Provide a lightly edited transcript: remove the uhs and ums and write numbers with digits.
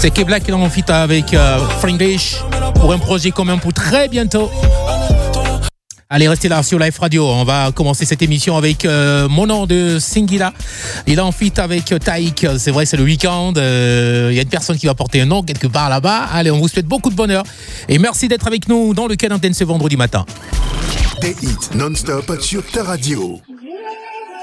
C'est Kebla qui est en fit avec Fringlish pour un projet commun pour très bientôt. Allez, restez là sur Live Radio. On va commencer cette émission avec mon nom de Singila. Il est en feat avec Taïk. C'est vrai, c'est le week-end. Il y a une personne qui va porter un nom quelque part là-bas. Allez, on vous souhaite beaucoup de bonheur. Et merci d'être avec nous dans le Canal Dance ce vendredi matin. Des hits non-stop sur ta radio.